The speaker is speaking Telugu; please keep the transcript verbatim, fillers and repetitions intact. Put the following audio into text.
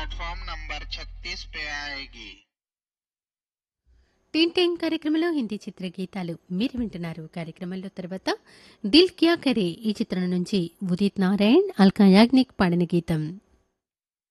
प्लेटफॉर्म नंबर छत्तीस पे आएगी। టీన్ టైం కార్యక్రమంలో హిందీ చిత్ర గీతాలు మీరు వింటున్నారు. కార్యక్రమంలో తర్వాత దిల్ క్యా కరే ఈ చిత్రం నుంచి ఉదిత్ నారాయణ్, అల్కా యాగ్నిక్ పాడిన గీతం.